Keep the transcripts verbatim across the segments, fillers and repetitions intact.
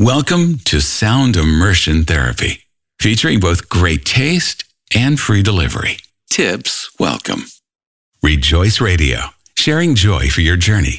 Welcome to Sound Immersion Therapy, featuring both great taste and free delivery. Tips welcome. Rejoice Radio, sharing joy for your journey.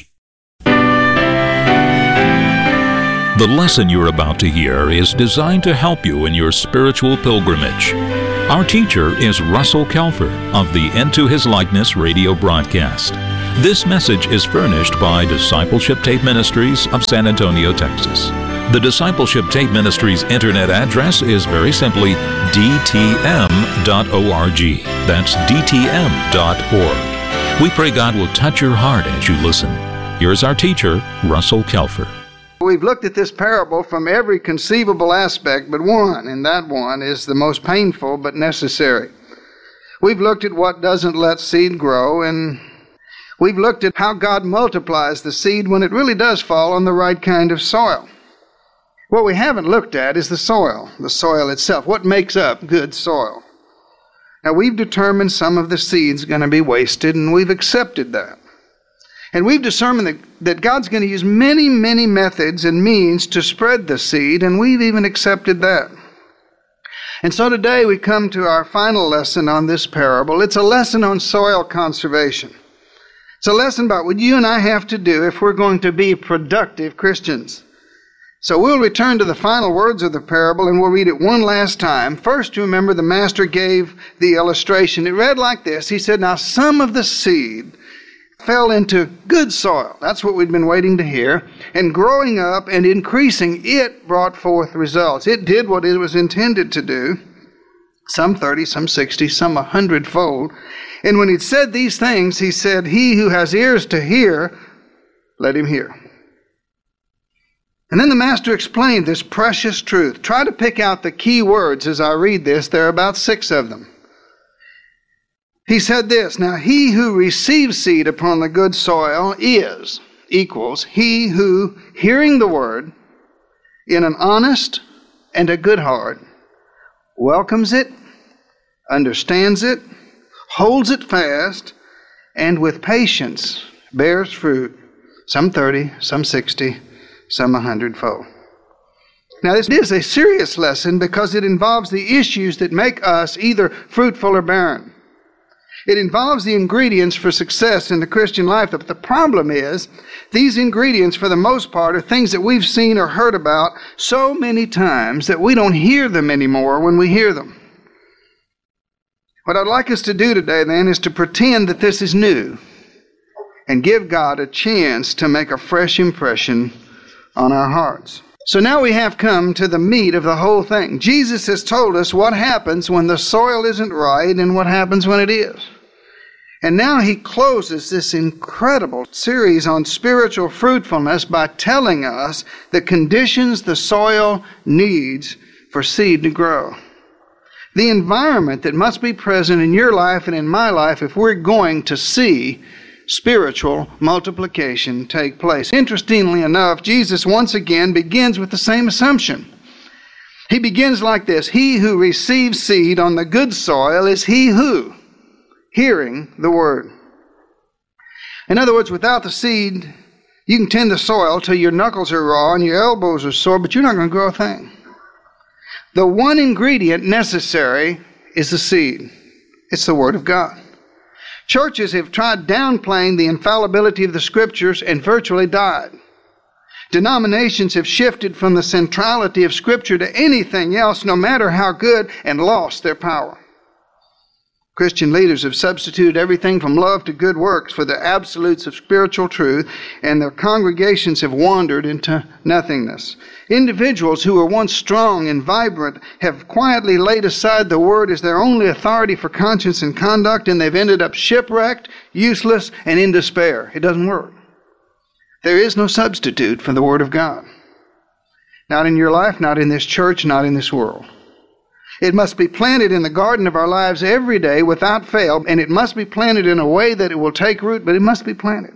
The lesson you're about to hear is designed to help you in your spiritual pilgrimage. Our teacher is Russell Kelfer of the Into His Likeness radio broadcast. This message is furnished by Discipleship Tape Ministries of San Antonio, Texas. The Discipleship Tape Ministries internet address is very simply d t m dot org. That's d t m dot org. We pray God will touch your heart as you listen. Here's our teacher, Russell Kelfer. We've looked at this parable from every conceivable aspect but one, and that one is the most painful but necessary. We've looked at what doesn't let seed grow, and we've looked at how God multiplies the seed when it really does fall on the right kind of soil. What we haven't looked at is the soil, the soil itself. What makes up good soil? Now, we've determined some of the seed's going to be wasted, and we've accepted that. And we've determined that, that God's going to use many, many methods and means to spread the seed, and we've even accepted that. And so today we come to our final lesson on this parable. It's a lesson on soil conservation. It's a lesson about what you and I have to do if we're going to be productive Christians. So we'll return to the final words of the parable and we'll read it one last time. First, remember the master gave the illustration. It read like this. He said, now some of the seed fell into good soil. That's what we'd been waiting to hear. And growing up and increasing, it brought forth results. It did what it was intended to do. Some thirty, some sixty, some a hundredfold. And when he'd said these things, he said, he who has ears to hear, let him hear. And then the master explained this precious truth. Try to pick out the key words as I read this. There are about six of them. He said this, now he who receives seed upon the good soil is, equals, he who, hearing the word, in an honest and a good heart, welcomes it, understands it, holds it fast, and with patience bears fruit, some thirty, some sixty, some a hundredfold. Now this is a serious lesson because it involves the issues that make us either fruitful or barren. It involves the ingredients for success in the Christian life. But the problem is, these ingredients for the most part are things that we've seen or heard about so many times that we don't hear them anymore when we hear them. What I'd like us to do today then is to pretend that this is new and give God a chance to make a fresh impression on our hearts. So now we have come to the meat of the whole thing. Jesus has told us what happens when the soil isn't right and what happens when it is. And now he closes this incredible series on spiritual fruitfulness by telling us the conditions the soil needs for seed to grow. The environment that must be present in your life and in my life if we're going to see spiritual multiplication take place. Interestingly enough, Jesus once again begins with the same assumption. He begins like this, he who receives seed on the good soil is he who, hearing the word. In other words, without the seed, you can tend the soil till your knuckles are raw and your elbows are sore, but you're not going to grow a thing. The one ingredient necessary is the seed. It's the Word of God. Churches have tried downplaying the infallibility of the Scriptures and virtually died. Denominations have shifted from the centrality of Scripture to anything else, no matter how good, and lost their power. Christian leaders have substituted everything from love to good works for the absolutes of spiritual truth, and their congregations have wandered into nothingness. Individuals who were once strong and vibrant have quietly laid aside the Word as their only authority for conscience and conduct, and they've ended up shipwrecked, useless, and in despair. It doesn't work. There is no substitute for the Word of God. Not in your life, not in this church, not in this world. It must be planted in the garden of our lives every day without fail, and it must be planted in a way that it will take root, but it must be planted.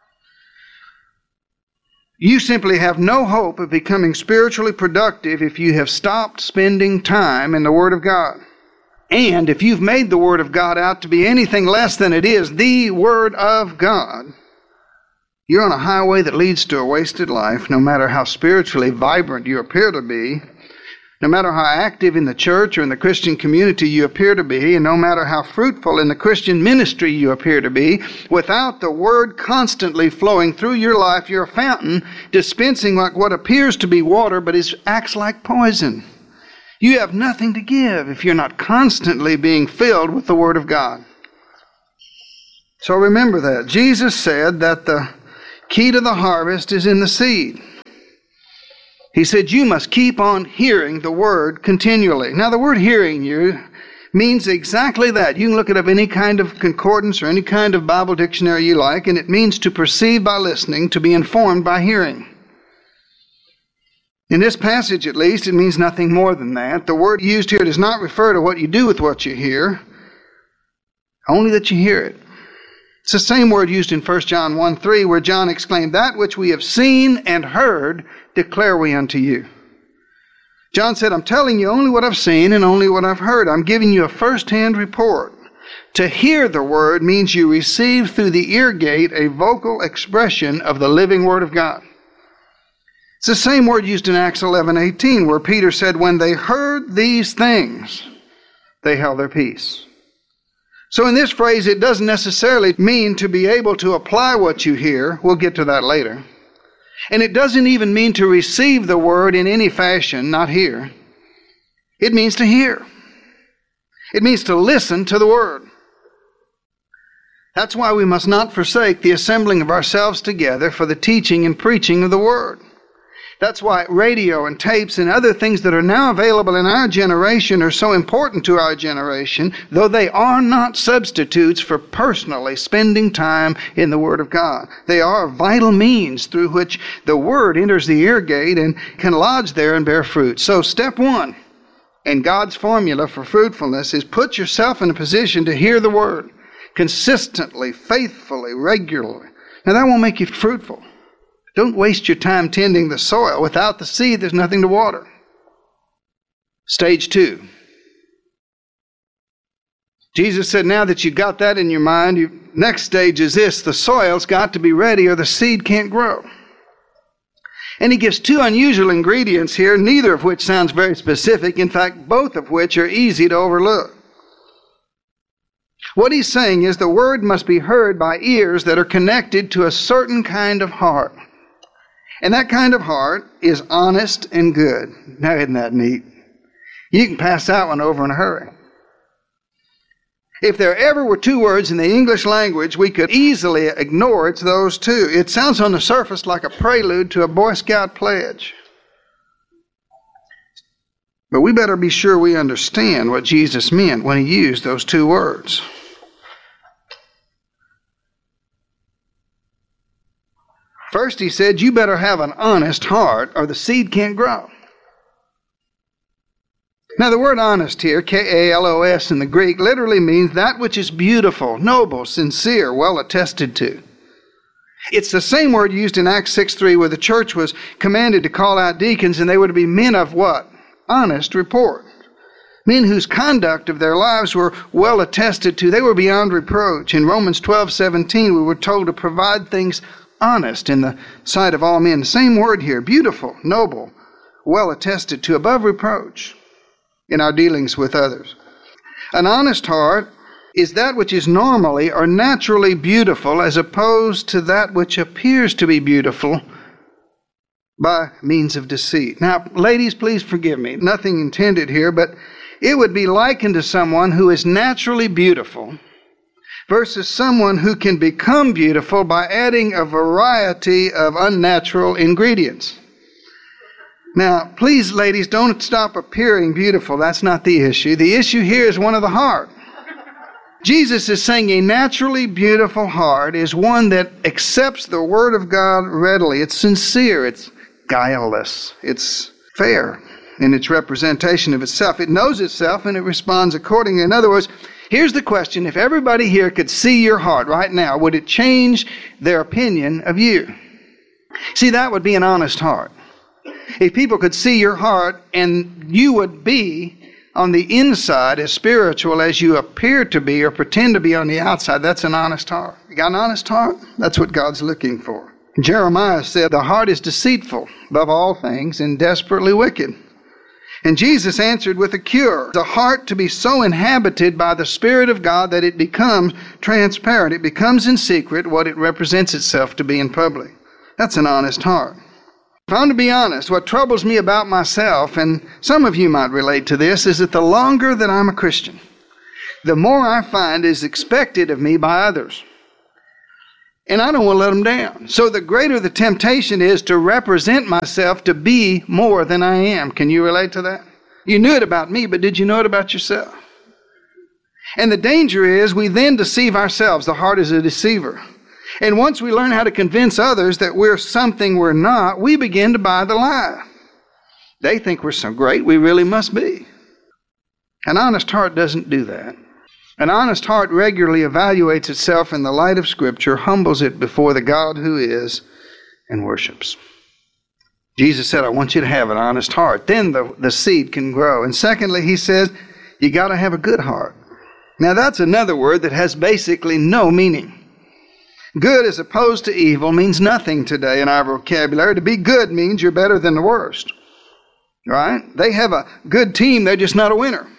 You simply have no hope of becoming spiritually productive if you have stopped spending time in the Word of God. And if you've made the Word of God out to be anything less than it is, the Word of God, You're on a highway that leads to a wasted life, no matter how spiritually vibrant you appear to be, no matter how active in the church or in the Christian community you appear to be, and no matter how fruitful in the Christian ministry you appear to be, without the Word constantly flowing through your life, you're a fountain dispensing like what appears to be water, but is acts like poison. You have nothing to give if you're not constantly being filled with the Word of God. So remember that. Jesus said that the key to the harvest is in the seed. He said, you must keep on hearing the Word continually. Now, the word hearing you means exactly that. You can look it up in any kind of concordance or any kind of Bible dictionary you like, and it means to perceive by listening, to be informed by hearing. In this passage, at least, it means nothing more than that. The word used here does not refer to what you do with what you hear, only that you hear it. It's the same word used in First John one three, where John exclaimed, that which we have seen and heard declare we unto you. John said, I'm telling you only what I've seen and only what I've heard. I'm giving you a first-hand report. To hear the Word means you receive through the ear gate a vocal expression of the living Word of God. It's the same word used in Acts eleven eighteen, where Peter said, when they heard these things, they held their peace. So in this phrase, it doesn't necessarily mean to be able to apply what you hear. We'll get to that later. And it doesn't even mean to receive the Word in any fashion, not hear. It means to hear. It means to listen to the Word. That's why we must not forsake the assembling of ourselves together for the teaching and preaching of the Word. That's why radio and tapes and other things that are now available in our generation are so important to our generation, though they are not substitutes for personally spending time in the Word of God. They are vital means through which the Word enters the ear gate and can lodge there and bear fruit. So step one in God's formula for fruitfulness is put yourself in a position to hear the Word consistently, faithfully, regularly. Now that won't make you fruitful. Don't waste your time tending the soil. Without the seed, there's nothing to water. Stage two. Jesus said, now that you got that in your mind, your next stage is this. The soil's got to be ready or the seed can't grow. And he gives two unusual ingredients here, neither of which sounds very specific. In fact, both of which are easy to overlook. What he's saying is the Word must be heard by ears that are connected to a certain kind of heart. And that kind of heart is honest and good. Now, isn't that neat? You can pass that one over in a hurry. If there ever were two words in the English language we could easily ignore, it's those two. It sounds on the surface like a prelude to a Boy Scout pledge. But we better be sure we understand what Jesus meant when he used those two words. First, he said, you better have an honest heart or the seed can't grow. Now, the word honest here, K A L O S in the Greek, literally means that which is beautiful, noble, sincere, well attested to. It's the same word used in Acts six three where the church was commanded to call out deacons, and they were to be men of what? Honest report. Men whose conduct of their lives were well attested to. They were beyond reproach. In Romans twelve seventeen, we were told to provide things honest in the sight of all men. Same word here, beautiful, noble, well attested to, above reproach in our dealings with others. An honest heart is that which is normally or naturally beautiful as opposed to that which appears to be beautiful by means of deceit. Now, ladies, please forgive me. Nothing intended here, but it would be likened to someone who is naturally beautiful versus someone who can become beautiful by adding a variety of unnatural ingredients. Now, please, ladies, don't stop appearing beautiful. That's not the issue. The issue here is one of the heart. Jesus is saying a naturally beautiful heart is one that accepts the Word of God readily. It's sincere. It's guileless. It's fair in its representation of itself. It knows itself and it responds accordingly. In other words, here's the question. If everybody here could see your heart right now, would it change their opinion of you? See, that would be an honest heart. If people could see your heart and you would be on the inside as spiritual as you appear to be or pretend to be on the outside, that's an honest heart. You got an honest heart? That's what God's looking for. Jeremiah said, the heart is deceitful above all things and desperately wicked. And Jesus answered with a cure. The heart to be so inhabited by the Spirit of God that it becomes transparent. It becomes in secret what it represents itself to be in public. That's an honest heart. If I'm to be honest, what troubles me about myself, and some of you might relate to this, is that the longer that I'm a Christian, the more I find is expected of me by others. And I don't want to let them down. So the greater the temptation is to represent myself to be more than I am. Can you relate to that? You knew it about me, but did you know it about yourself? And the danger is we then deceive ourselves. The heart is a deceiver. And once we learn how to convince others that we're something we're not, we begin to buy the lie. They think we're so great, we really must be. An honest heart doesn't do that. An honest heart regularly evaluates itself in the light of Scripture, humbles it before the God who is, and worships. Jesus said, I want you to have an honest heart. Then the, the seed can grow. And secondly, he says, you got to have a good heart. Now that's another word that has basically no meaning. Good as opposed to evil means nothing today in our vocabulary. To be good means you're better than the worst. Right? They have a good team, they're just not a winner.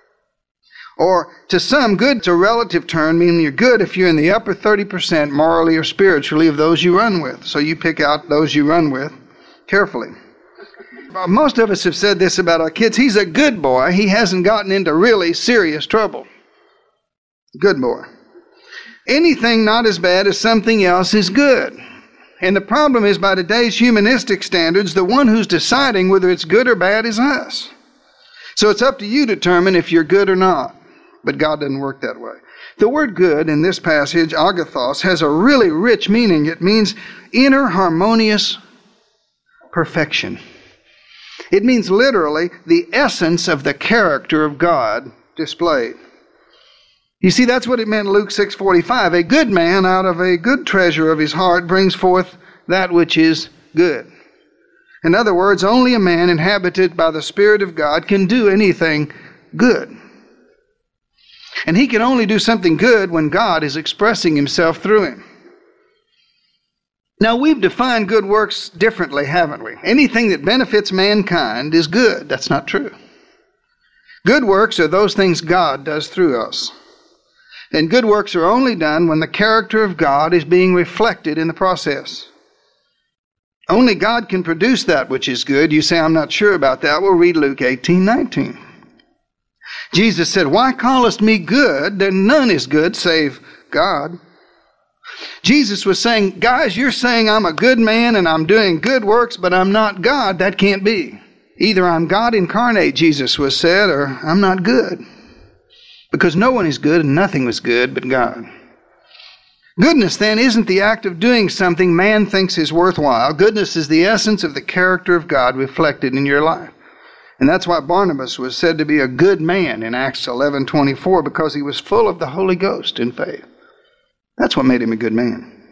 Or to some, good's a relative term, meaning you're good if you're in the upper thirty percent morally or spiritually of those you run with. So you pick out those you run with carefully. Most of us have said this about our kids. He's a good boy. He hasn't gotten into really serious trouble. Good boy. Anything not as bad as something else is good. And the problem is, by today's humanistic standards, the one who's deciding whether it's good or bad is us. So it's up to you to determine if you're good or not. But God doesn't work that way. The word good in this passage, agathos, has a really rich meaning. It means inner harmonious perfection. It means literally the essence of the character of God displayed. You see, that's what it meant in Luke six forty-five. A good man out of a good treasure of his heart brings forth that which is good. In other words, only a man inhabited by the Spirit of God can do anything good. And he can only do something good when God is expressing himself through him. Now, we've defined good works differently, haven't we? Anything that benefits mankind is good. That's not true. Good works are those things God does through us. And good works are only done when the character of God is being reflected in the process. Only God can produce that which is good. You say, I'm not sure about that. We'll read Luke eighteen nineteen. Jesus said, why callest me good? Then none is good save God. Jesus was saying, guys, you're saying I'm a good man and I'm doing good works, but I'm not God. That can't be. Either I'm God incarnate, Jesus was said, or I'm not good. Because no one is good and nothing was good but God. Goodness, then, isn't the act of doing something man thinks is worthwhile. Goodness is the essence of the character of God reflected in your life. And that's why Barnabas was said to be a good man in Acts eleven twenty-four, because he was full of the Holy Ghost in faith. That's what made him a good man.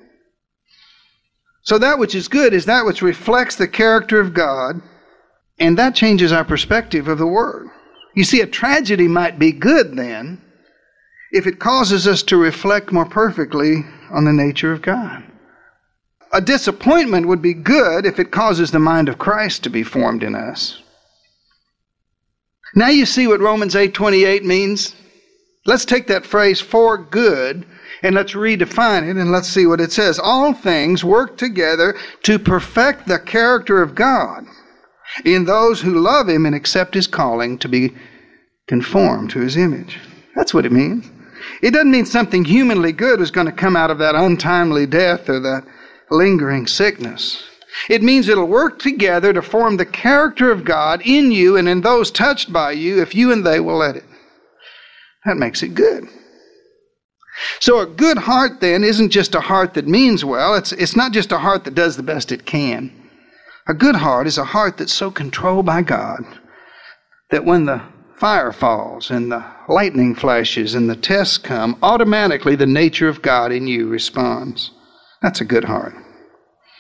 So that which is good is that which reflects the character of God, and that changes our perspective of the Word. You see, a tragedy might be good then, if it causes us to reflect more perfectly on the nature of God. A disappointment would be good if it causes the mind of Christ to be formed in us. Now you see what Romans eight twenty-eight means? Let's take that phrase, for good, and let's redefine it, and let's see what it says. All things work together to perfect the character of God in those who love Him and accept His calling to be conformed to His image. That's what it means. It doesn't mean something humanly good is going to come out of that untimely death or that lingering sickness. It means it'll work together to form the character of God in you and in those touched by you if you and they will let it. That makes it good. So a good heart then isn't just a heart that means well. It's, it's not just a heart that does the best it can. A good heart is a heart that's so controlled by God that when the fire falls and the lightning flashes and the tests come, automatically the nature of God in you responds. That's a good heart.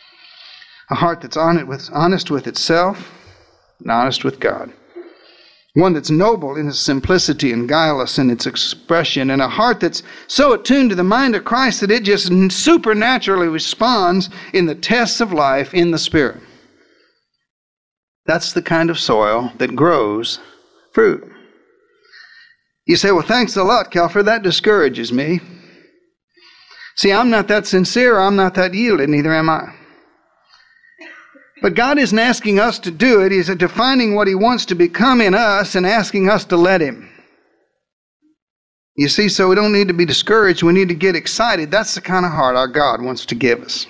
A heart that's honest with, honest with itself and honest with God. One that's noble in its simplicity and guileless in its expression, and a heart that's so attuned to the mind of Christ that it just supernaturally responds in the tests of life in the Spirit. That's the kind of soil that grows fruit. You say, well, thanks a lot, Kelfer. That discourages me. See, I'm not that sincere. I'm not that yielded. Neither am I. But God isn't asking us to do it. He's defining what He wants to become in us and asking us to let Him. You see, so we don't need to be discouraged. We need to get excited. That's the kind of heart our God wants to give us.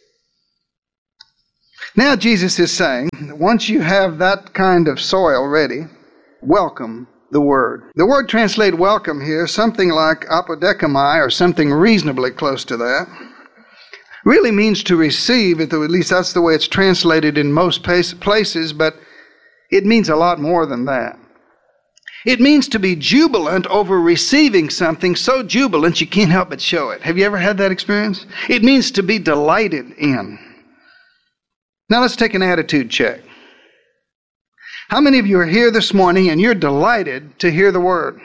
Now Jesus is saying that once you have that kind of soil ready, welcome the word. The word translated welcome here, something like apodekamai or something reasonably close to that, really means to receive, at least that's the way it's translated in most places, but it means a lot more than that. It means to be jubilant over receiving something so jubilant you can't help but show it. Have you ever had that experience? It means to be delighted in. Now let's take an attitude check. How many of you are here this morning and you're delighted to hear the word?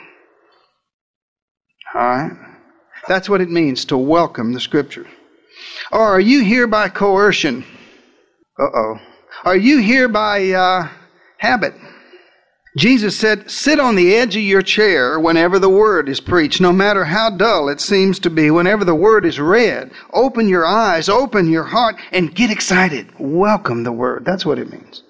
All right. That's what it means to welcome the Scripture. Or are you here by coercion? Uh-oh. Are you here by uh, habit? Jesus said, sit on the edge of your chair whenever the word is preached, no matter how dull it seems to be. Whenever the word is read, open your eyes, open your heart, and get excited. Welcome the word. That's what it means.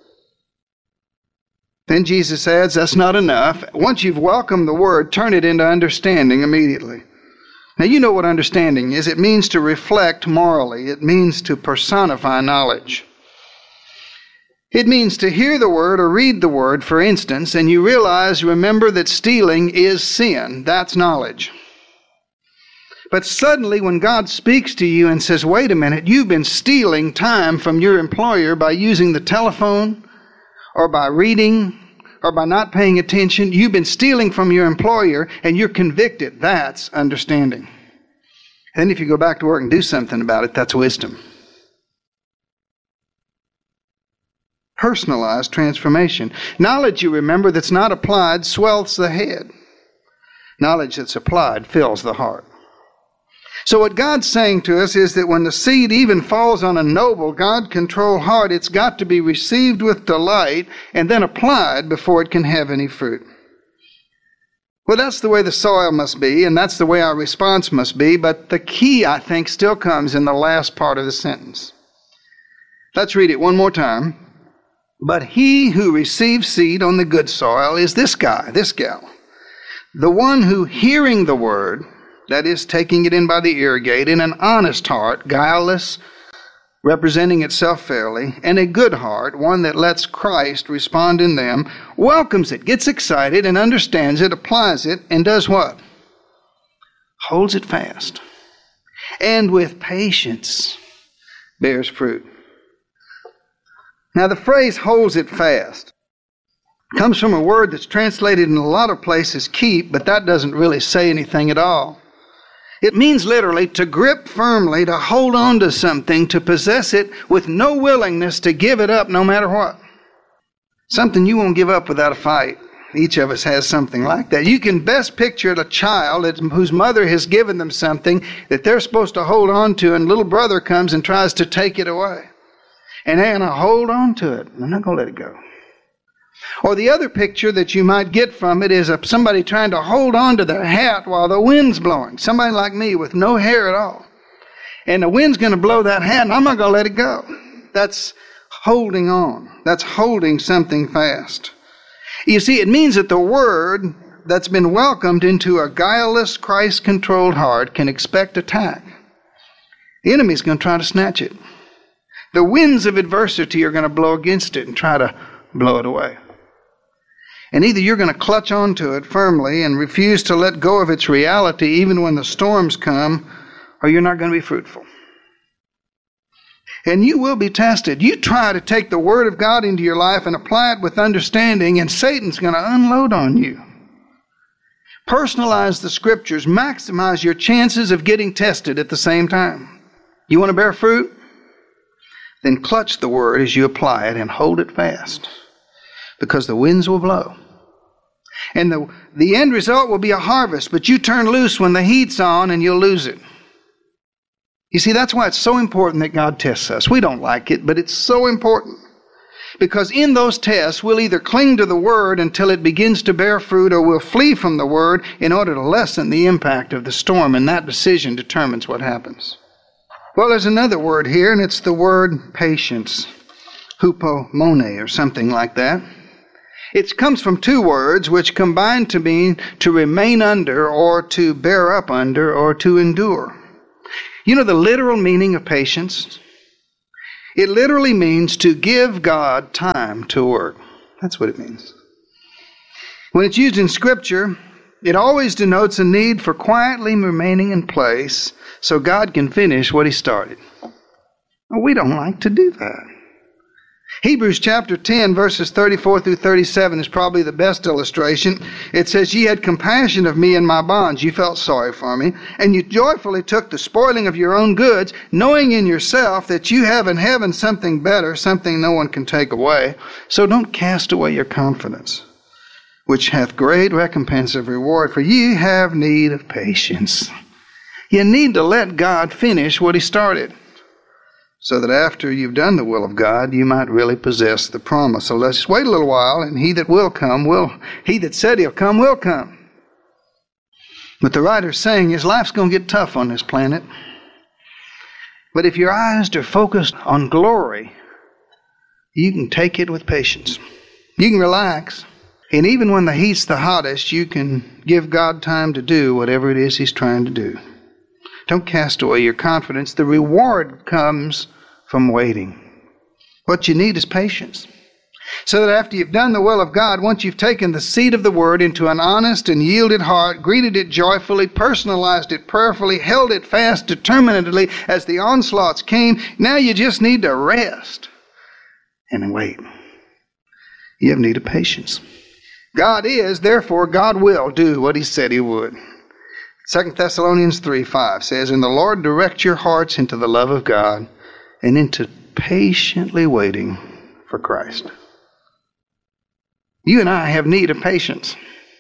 Then Jesus adds, that's not enough. Once you've welcomed the word, turn it into understanding immediately. Now, you know what understanding is. It means to reflect morally. It means to personify knowledge. It means to hear the word or read the word, for instance, and you realize, remember that stealing is sin. That's knowledge. But suddenly when God speaks to you and says, wait a minute, you've been stealing time from your employer by using the telephone or by reading or by not paying attention. You've been stealing from your employer and you're convicted. That's understanding. And if you go back to work and do something about it, that's wisdom. Personalized transformation. Knowledge, you remember, that's not applied swells the head. Knowledge that's applied fills the heart. So what God's saying to us is that when the seed even falls on a noble, God-controlled heart, it's got to be received with delight and then applied before it can have any fruit. Well, that's the way the soil must be, and that's the way our response must be, but the key, I think, still comes in the last part of the sentence. Let's read it one more time. But he who receives seed on the good soil is this guy, this gal. The one who, hearing the word, that is, taking it in by the ear gate, in an honest heart, guileless, representing itself fairly, and a good heart, one that lets Christ respond in them, welcomes it, gets excited, and understands it, applies it, and does what? Holds it fast. And with patience bears fruit. Now, the phrase holds it fast comes from a word that's translated in a lot of places keep, but that doesn't really say anything at all. It means literally to grip firmly, to hold on to something, to possess it with no willingness to give it up no matter what. Something you won't give up without a fight. Each of us has something like that. You can best picture a child whose mother has given them something that they're supposed to hold on to, and little brother comes and tries to take it away. And they're going to hold on to it. I'm not going to let it go. Or the other picture that you might get from it is of somebody trying to hold on to their hat while the wind's blowing. Somebody like me with no hair at all. And the wind's going to blow that hat, and I'm not going to let it go. That's holding on. That's holding something fast. You see, it means that the word that's been welcomed into a guileless, Christ-controlled heart can expect attack. The enemy's going to try to snatch it. The winds of adversity are going to blow against it and try to blow it away. And either you're going to clutch onto it firmly and refuse to let go of its reality even when the storms come, or you're not going to be fruitful. And you will be tested. You try to take the Word of God into your life and apply it with understanding, and Satan's going to unload on you. Personalize the Scriptures. Maximize your chances of getting tested at the same time. You want to bear fruit? Then clutch the Word as you apply it and hold it fast, because the winds will blow And the, the end result will be a harvest, but you turn loose when the heat's on and you'll lose it. You see, that's why it's so important that God tests us. We don't like it, but it's so important. Because in those tests, we'll either cling to the Word until it begins to bear fruit, or we'll flee from the Word in order to lessen the impact of the storm, and that decision determines what happens. Well, there's another word here, and it's the word patience. Hupomone, or something like that. It comes from two words which combine to mean to remain under, or to bear up under, or to endure. You know the literal meaning of patience? It literally means to give God time to work. That's what it means. When it's used in Scripture, it always denotes a need for quietly remaining in place so God can finish what He started. Well, we don't like to do that. Hebrews chapter ten, verses thirty-four through thirty-seven is probably the best illustration. It says, "Ye had compassion of me in my bonds." You felt sorry for me. "And you joyfully took the spoiling of your own goods, knowing in yourself that you have in heaven something better, something no one can take away. So don't cast away your confidence, which hath great recompense of reward. For ye have need of patience." You need to let God finish what He started, so that after you've done the will of God, you might really possess the promise. So let's just wait a little while, and he that will come, will, he that said he'll come, will come. What the writer's saying is life's going to get tough on this planet. But if your eyes are focused on glory, you can take it with patience. You can relax. And even when the heat's the hottest, you can give God time to do whatever it is He's trying to do. Don't cast away your confidence. The reward comes from waiting. What you need is patience. So that after you've done the will of God, once you've taken the seed of the Word into an honest and yielded heart, greeted it joyfully, personalized it prayerfully, held it fast determinedly as the onslaughts came, now you just need to rest and wait. You have need of patience. God is, therefore God will do what He said He would. Second Thessalonians three five says, "And the Lord direct your hearts into the love of God and into patiently waiting for Christ." You and I have need of patience.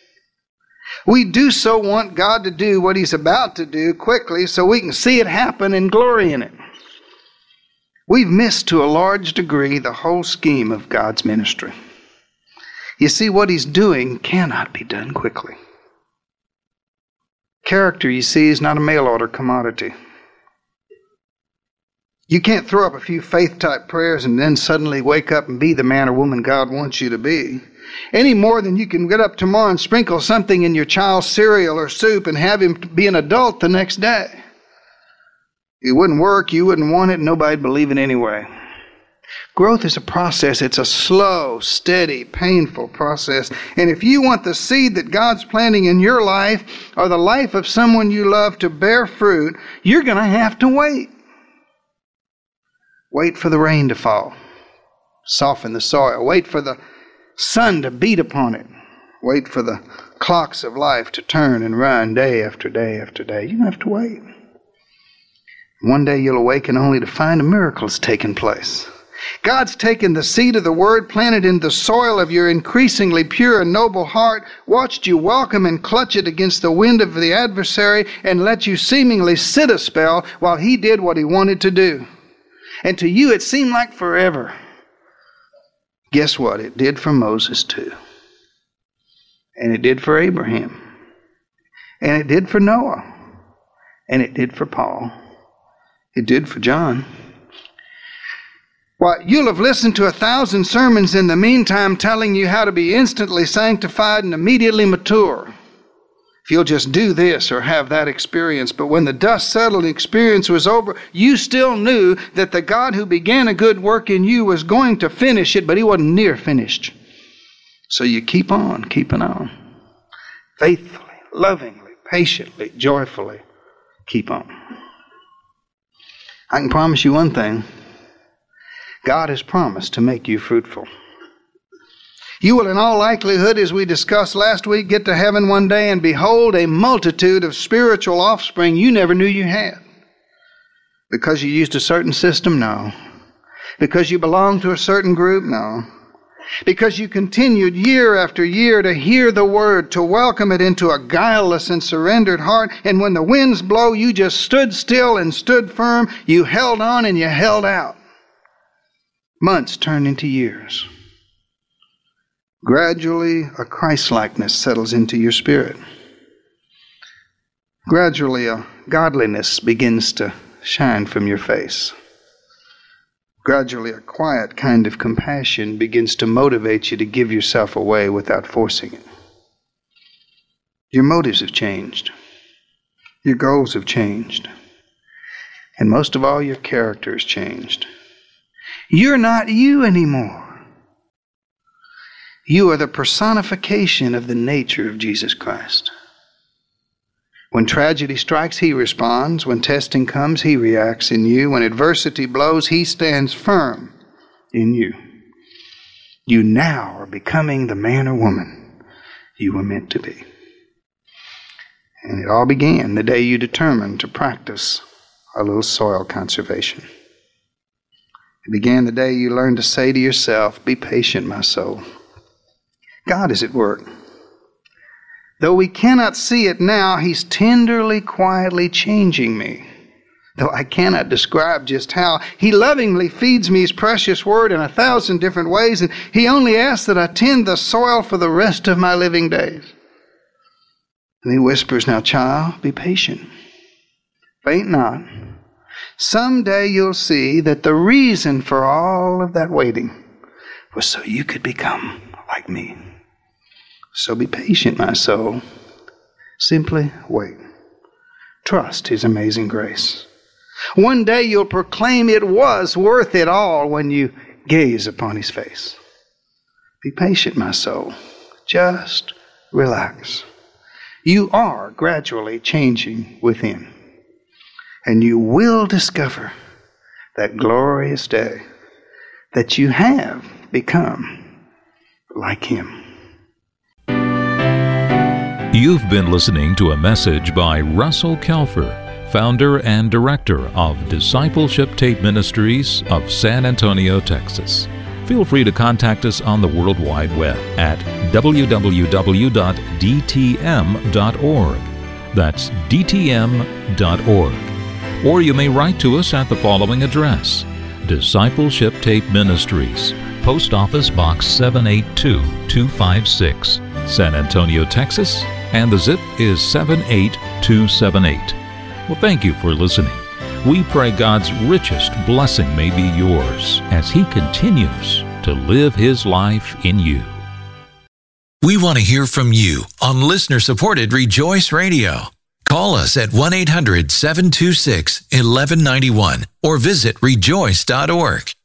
We do so want God to do what He's about to do quickly so we can see it happen and glory in it. We've missed to a large degree the whole scheme of God's ministry. You see, what He's doing cannot be done quickly. Character, you see, is not a mail-order commodity. You can't throw up a few faith-type prayers and then suddenly wake up and be the man or woman God wants you to be. Any more than you can get up tomorrow and sprinkle something in your child's cereal or soup and have him be an adult the next day. It wouldn't work, you wouldn't want it, and nobody'd believe it anyway. Growth is a process. It's a slow, steady, painful process. And if you want the seed that God's planting in your life or the life of someone you love to bear fruit, you're going to have to wait. Wait for the rain to fall. Soften the soil. Wait for the sun to beat upon it. Wait for the clocks of life to turn and run day after day after day. You have to wait. One day you'll awaken only to find a miracle's taken place. God's taken the seed of the Word, planted in the soil of your increasingly pure and noble heart, watched you welcome and clutch it against the wind of the adversary, and let you seemingly sit a spell while He did what He wanted to do. And to you it seemed like forever. Guess what? It did for Moses too. And it did for Abraham. And it did for Noah. And it did for Paul. It did for John. Why, you'll have listened to a thousand sermons in the meantime telling you how to be instantly sanctified and immediately mature. If you'll just do this or have that experience. But when the dust settled and experience was over, you still knew that the God who began a good work in you was going to finish it, but He wasn't near finished. So you keep on keeping on. Faithfully, lovingly, patiently, joyfully, keep on. I can promise you one thing. God has promised to make you fruitful. You will in all likelihood, as we discussed last week, get to heaven one day and behold a multitude of spiritual offspring you never knew you had. Because you used a certain system? No. Because you belonged to a certain group? No. Because you continued year after year to hear the word, to welcome it into a guileless and surrendered heart. And when the winds blow, you just stood still and stood firm. You held on and you held out. Months turned into years. Gradually, a Christ-likeness settles into your spirit. Gradually, a godliness begins to shine from your face. Gradually, a quiet kind of compassion begins to motivate you to give yourself away without forcing it. Your motives have changed. Your goals have changed. And most of all, your character has changed. You're not you anymore. You are the personification of the nature of Jesus Christ. When tragedy strikes, He responds. When testing comes, He reacts in you. When adversity blows, He stands firm in you. You now are becoming the man or woman you were meant to be. And it all began the day you determined to practice a little soil conservation. It began the day you learned to say to yourself, "Be patient, my soul. God is at work. Though we cannot see it now, He's tenderly, quietly changing me. Though I cannot describe just how, He lovingly feeds me His precious word in a thousand different ways, and He only asks that I tend the soil for the rest of my living days." And He whispers, "Now, child, be patient. Faint not. Someday you'll see that the reason for all of that waiting was so you could become like me. So be patient, my soul. Simply wait. Trust His amazing grace. One day you'll proclaim it was worth it all when you gaze upon His face. Be patient, my soul. Just relax. You are gradually changing within. And you will discover that glorious day that you have become like Him. You've been listening to a message by Russell Kelfer, founder and director of Discipleship Tape Ministries of San Antonio, Texas. Feel free to contact us on the World Wide Web at w w w dot d t m dot org. That's d t m dot org. Or you may write to us at the following address: Discipleship Tape Ministries, Post Office Box seven eight two two five six, San Antonio, Texas, and the zip is seven eight two seven eight. Well, thank you for listening. We pray God's richest blessing may be yours as He continues to live His life in you. We want to hear from you on listener-supported Rejoice Radio. Call us at one eight hundred seven two six one one nine one or visit rejoice dot org.